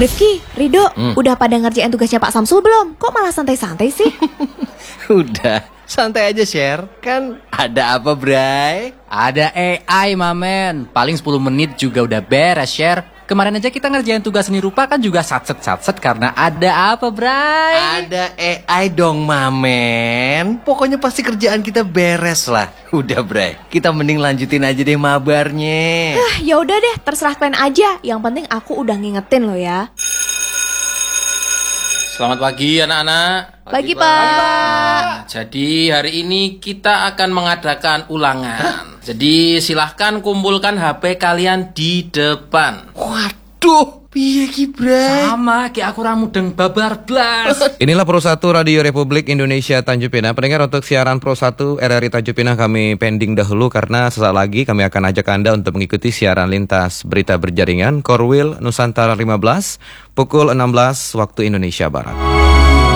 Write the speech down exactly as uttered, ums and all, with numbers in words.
Rifki, Rido, Hmm. udah pada ngerjain tugasnya Pak Samsul belum? Kok malah santai-santai sih? Udah, santai aja share. Kan ada apa, Bray? Ada A I, mamen. Paling sepuluh menit juga udah beres, share. Kemarin aja kita ngerjain tugas seni rupa kan juga satset-satset karena ada apa, Bray? Ada A I dong, Mamen. Pokoknya pasti kerjaan kita beres lah. Udah, Bray. Kita mending lanjutin aja deh mabarnya. Ah, ya udah deh, terserah kalian aja. Yang penting aku udah ngingetin lo ya. Selamat pagi anak-anak. Pagi, Pak. Nah, jadi hari ini kita akan mengadakan ulangan. Jadi silahkan kumpulkan H P kalian di depan. Waduh, piye ki, Bray? Sama kayak aku ramudeng babar blas. Inilah Pro satu Radio Republik Indonesia Tanjung Pinang. Pendengar, untuk siaran Pro satu R R I Tanjung Pinang kami pending dahulu karena sesaat lagi kami akan ajak Anda untuk mengikuti siaran lintas berita berjaringan Korwil Nusantara lima belas pukul enam belas waktu Indonesia Barat.